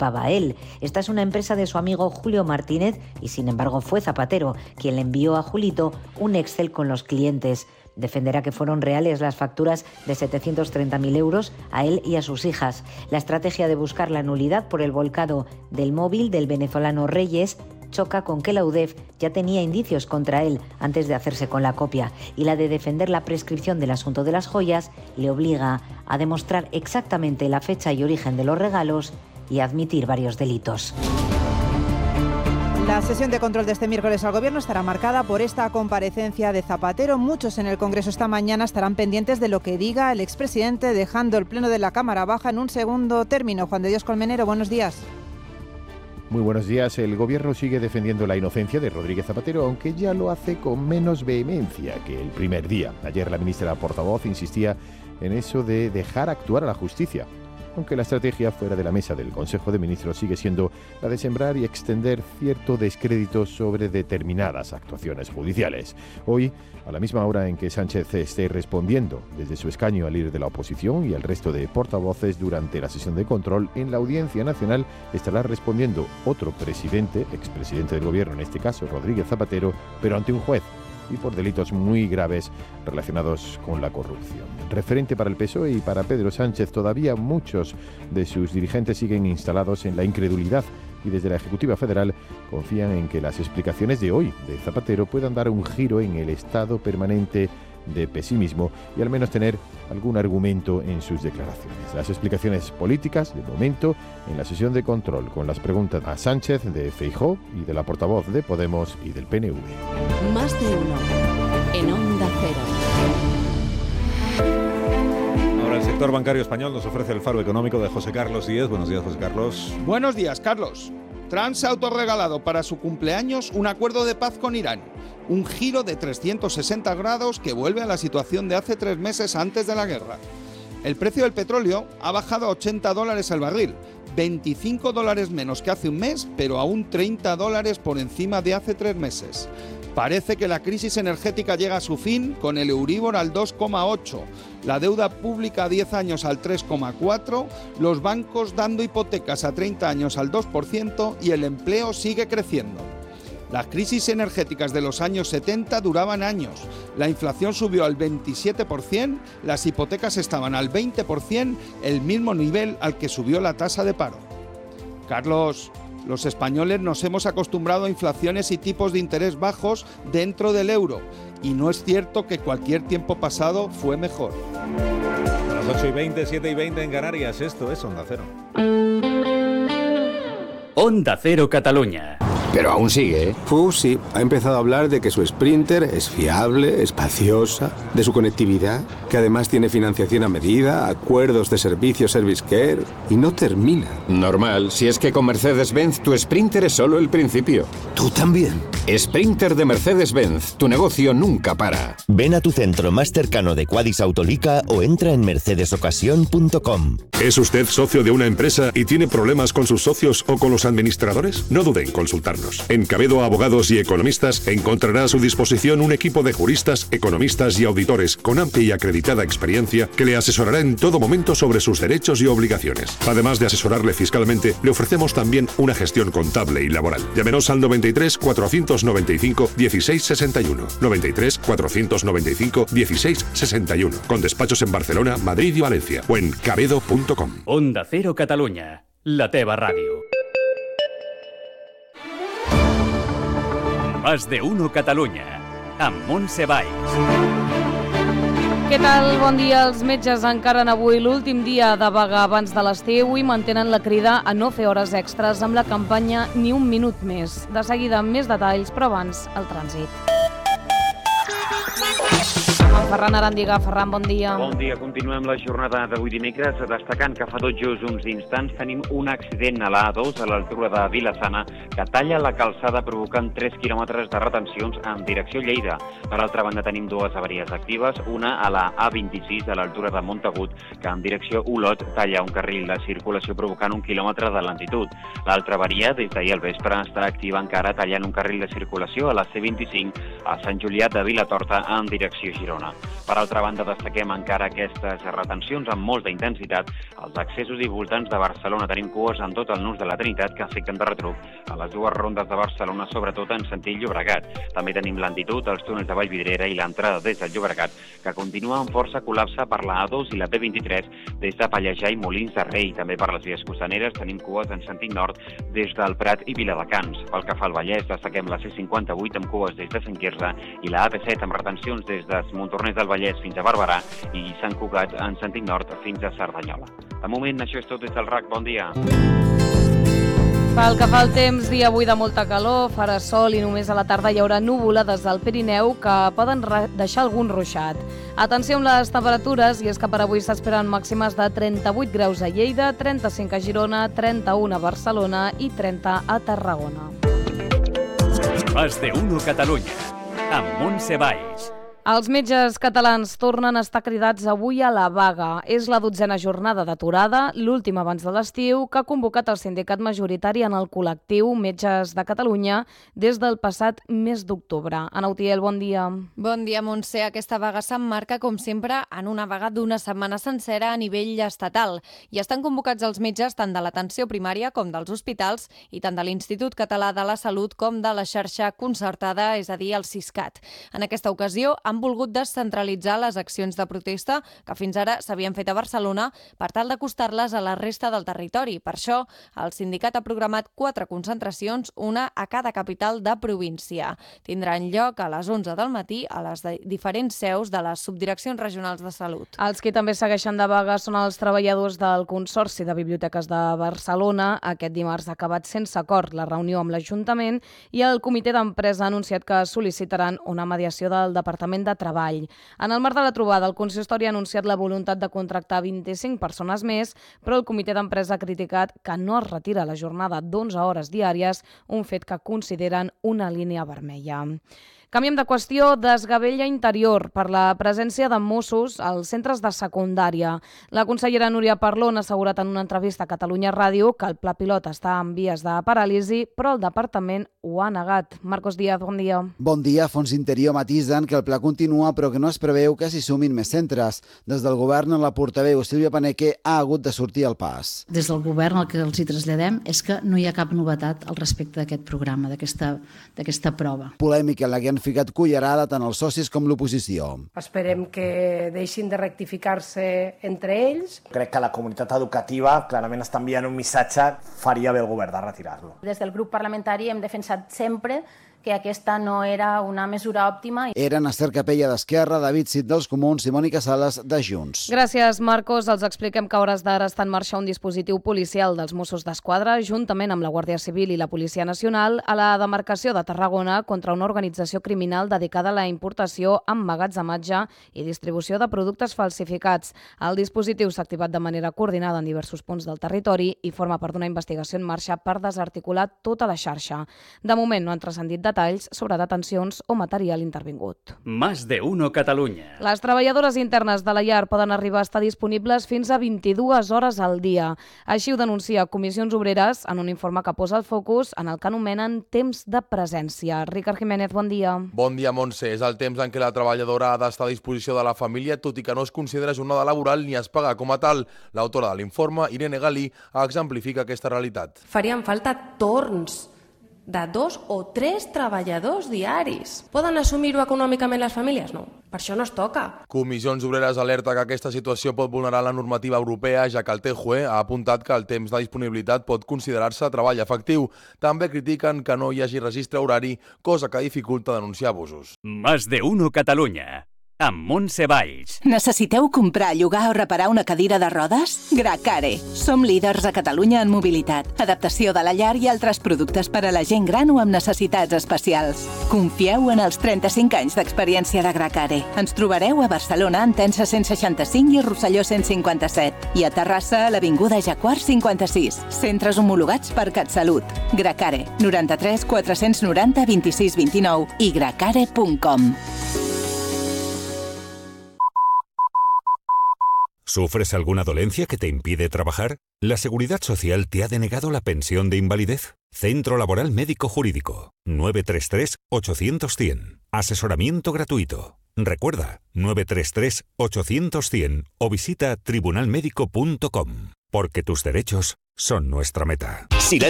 escapaba a él. Esta es una empresa de su amigo Julio Martínez y sin embargo fue Zapatero quien le envió a Julito un Excel con los clientes. Defenderá que fueron reales las facturas de 730.000 euros a él y a sus hijas. La estrategia de buscar la nulidad por el volcado del móvil del venezolano Reyes choca con que la UDEF ya tenía indicios contra él antes de hacerse con la copia, y la de defender la prescripción del asunto de las joyas le obliga a demostrar exactamente la fecha y origen de los regalos y a admitir varios delitos. La sesión de control de este miércoles al Gobierno estará marcada por esta comparecencia de Zapatero. Muchos en el Congreso esta mañana estarán pendientes de lo que diga el expresidente, dejando el Pleno de la Cámara Baja en un segundo término. Juan de Dios Colmenero, buenos días. Muy buenos días. El Gobierno sigue defendiendo la inocencia de Rodríguez Zapatero, aunque ya lo hace con menos vehemencia que el primer día. Ayer la ministra portavoz insistía en eso de dejar actuar a la justicia, aunque la estrategia fuera de la mesa del Consejo de Ministros sigue siendo la de sembrar y extender cierto descrédito sobre determinadas actuaciones judiciales. Hoy, a la misma hora en que Sánchez esté respondiendo desde su escaño al líder de la oposición y al resto de portavoces durante la sesión de control, en la Audiencia Nacional estará respondiendo otro presidente, expresidente del Gobierno, en este caso Rodríguez Zapatero, pero ante un juez, y por delitos muy graves relacionados con la corrupción. Referente para el PSOE y para Pedro Sánchez, todavía muchos de sus dirigentes siguen instalados en la incredulidad y desde la Ejecutiva Federal confían en que las explicaciones de hoy de Zapatero puedan dar un giro en el estado permanente de pesimismo y al menos tener algún argumento en sus declaraciones. Las explicaciones políticas, de momento, en la sesión de control, con las preguntas a Sánchez de Feijóo y de la portavoz de Podemos y del PNV. Más de uno en Onda Cero. Ahora el sector bancario español nos ofrece el faro económico de José Carlos Díez. Buenos días, José Carlos. Buenos días, Carlos. Trump se ha autorregalado para su cumpleaños un acuerdo de paz con Irán. Un giro de 360 grados que vuelve a la situación de hace 3 meses antes de la guerra. El precio del petróleo ha bajado a $80 el barril, $25 menos que hace un mes, pero aún $30 por encima de hace 3 meses. Parece que la crisis energética llega a su fin con el Euribor al 2,8, la deuda pública a 10 años al 3,4, los bancos dando hipotecas a 30 años al 2% y el empleo sigue creciendo. Las crisis energéticas de los años 70 duraban años, la inflación subió al 27%, las hipotecas estaban al 20%, el mismo nivel al que subió la tasa de paro. Carlos, los españoles nos hemos acostumbrado a inflaciones y tipos de interés bajos dentro del euro, y no es cierto que cualquier tiempo pasado fue mejor. A las 8:20, 7:20 en Canarias, esto es Onda Cero. Onda Cero Cataluña. Pero aún sigue, ¿eh? Sí, ha empezado a hablar de que su Sprinter es fiable, espaciosa, de su conectividad, que además tiene financiación a medida, acuerdos de servicio Service Care, y no termina. Normal, si es que con Mercedes-Benz tu Sprinter es solo el principio. ¿Tú también? Sprinter de Mercedes-Benz, tu negocio nunca para. Ven a tu centro más cercano de Quadis Autolica o entra en mercedesocasión.com. ¿Es usted socio de una empresa y tiene problemas con sus socios o con los administradores? No dude en consultarnos. En Cabedo Abogados y Economistas encontrará a su disposición un equipo de juristas, economistas y auditores con amplia y acreditada experiencia que le asesorará en todo momento sobre sus derechos y obligaciones. Además de asesorarle fiscalmente, le ofrecemos también una gestión contable y laboral. Llámenos al 93 495 1661. 93 495 1661. Con despachos en Barcelona, Madrid y Valencia. O en cabedo.com. Onda Cero Catalunya, la teva ràdio. Más de uno Catalunya, amb Montse Valls. Què tal? Bon dia. Els metges encaren avui l'últim dia de vaga abans de l'estiu i mantenen la crida a no fer hores extres amb la campanya Ni un minut més. De seguida, més detalls, però abans, el trànsit. Ferran Arandiga. Ferran, bon dia. Bon dia. Continuem la jornada d'avui dimecres destacant que fa tot just uns instants tenim un accident a la A2 a l'altura de Vila-sana que talla la calçada provocant 3 quilòmetres de retencions en direcció Lleida. Per altra banda tenim 2 avaries actives, una a la A26 a l'altura de Montagut que en direcció Olot talla un carril de circulació provocant 1 quilòmetre de lentitud. L'altra avaria des d'ahir al vespre està activa encara tallant un carril de circulació a la C25 a Sant Julià de Vilatorta en direcció Girona. Per altra banda, destaquem encara aquestes retencions amb molta intensitat als accessos i voltants de Barcelona. Tenim cues en tot el nus de la Trinitat que afecten de retruc a les dues rondes de Barcelona, sobretot en sentit Llobregat. També tenim lentitud als túnels de Vallvidrera i l'entrada des del Llobregat, que continua amb força col·lapse per la A2 i la B23 des de Pallejà i Molins de Rei. També per les vies costaneres tenim cues en sentit nord des del Prat i Viladecans. Pel que fa al Vallès, destaquem la C58 amb cues des de Sant Quirze i la AP7 amb retencions des de Montornès del Vallès fins a Barberà i Sant Cugat en sentit nord fins a Cerdanyola. De moment, això és tot des del RAC. Bon dia. Pel que fa al temps, dia avui de molta calor, farà sol i només a la tarda hi haurà núvolades del Pirineu que poden deixar algun ruixat. Atenció amb les temperatures, i és que per avui s'esperen màximes de 38 graus a Lleida, 35 a Girona, 31 a Barcelona i 30 a Tarragona. Más de uno Catalunya, amb Montse Valls. Els metges catalans tornen a estar cridats avui a la vaga. És la 12a jornada d'aturada, l'última abans de l'estiu, que ha convocat el sindicat majoritari en el col·lectiu Metges de Catalunya des del passat mes d'octubre. Ana Utiel, bon dia. Bon dia, Montse. Aquesta vaga s'emmarca, com sempre, en una vaga d'una setmana sencera a nivell estatal. I estan convocats els metges tant de l'atenció primària com dels hospitals i tant de l'Institut Català de la Salut com de la xarxa concertada, és a dir, el Siscat. En aquesta ocasió, han volgut descentralitzar les accions de protesta que fins ara s'havien fet a Barcelona per tal d'acostar-les a la resta del territori. Per això, el sindicat ha programat 4 concentracions, una a cada capital de província. Tindran lloc a les 11 del matí a les diferents seus de les subdireccions regionals de salut. Els que també segueixen de vaga són els treballadors del Consorci de Biblioteques de Barcelona. Aquest dimarts ha acabat sense acord la reunió amb l'Ajuntament i el comitè d'empresa ha anunciat que sol·licitaran una mediació del Departament de Treball. En el marc de la trobada, el consistori ha anunciat la voluntat de contractar 25 persones més, però el comitè d'empresa ha criticat que no es retira la jornada d'11 hores diàries, un fet que consideren una línia vermella. Canviem de qüestió, desgavella interior per la presència de Mossos als centres de secundària. La consellera Núria Parlon ha assegurat en una entrevista a Catalunya Ràdio que el pla pilot està en vies de paràlisi, però el departament ho ha negat. Marcos Díaz, bon dia. Bon dia. Fons Interior matisen que el pla continua, però que no es preveu que s'hi sumin més centres. Des del govern, la portaveu Sílvia Paneque ha hagut de sortir al pas. Des del govern el que els hi traslladem és que no hi ha cap novetat al respecte d'aquest programa, d'aquesta prova. Polèmica en la que han ficat cullerada tant els socis com l'oposició. Esperem que deixin de rectificar-se entre ells. Crec que la comunitat educativa clarament està enviant un missatge, faria bé el govern de retirar-lo. Des del grup parlamentari hem defensat sempre que aquesta no era una mesura òptima. Eren Esther Capella d'Esquerra, David Cid dels Comuns i Mònica Sales de Junts. Gràcies, Marcos. Els expliquem que a hores d'ara està en marxa un dispositiu policial dels Mossos d'Esquadra, juntament amb la Guàrdia Civil i la Policia Nacional, a la demarcació de Tarragona contra una organització criminal dedicada a la importació, emmagatzematge i distribució de productes falsificats. El dispositiu s'ha activat de manera coordinada en diversos punts del territori i forma part d'una investigació en marxa per desarticular tota la xarxa. De moment no han transcendit detalls sobre detencions o material intervingut. Más de uno Catalunya. Les treballadores internes de la llar poden arribar a estar disponibles fins a 22 hores al dia. Així ho denuncia Comissions Obreres en un informe que posa el focus en el que anomenen temps de presència. Ricard Jiménez, bon dia. Bon dia, Montse. És el temps en què la treballadora ha d'estar a disposició de la família, tot i que no es considera jornada laboral ni es paga com a tal. L'autora de l'informe, Irene Galí, exemplifica aquesta realitat. Farien falta torns de 2 o 3 treballadors diaris. Poden assumir-ho econòmicament les famílies? No, per això no es toca. Comissions Obreres alerta que aquesta situació pot vulnerar la normativa europea, ja que el TJUE ha apuntat que el temps de disponibilitat pot considerar-se treball efectiu. També critiquen que no hi hagi registre horari, cosa que dificulta denunciar abusos. Más de uno Catalunya, amb Montse Valls. Necessiteu comprar, llogar o reparar una cadira de rodes? Gracare. Som líders a Catalunya en mobilitat, adaptació de la llar i altres productes per a la gent gran o amb necessitats especials. Confieu en els 35 anys d'experiència de Gracare. Ens trobareu a Barcelona, en Tensa 165 i Rosselló 157. I a Terrassa, a l'Avinguda Jaguar 56. Centres homologats per CatSalut. Gracare. 93 490 26 29 i gracare.com. ¿Sufres alguna dolencia que te impide trabajar? ¿La Seguridad Social te ha denegado la pensión de invalidez? Centro Laboral Médico Jurídico. 933-800-100. Asesoramiento gratuito. Recuerda, 933-800-100 o visita tribunalmedico.com. Porque tus derechos son nuestra meta. Silencio.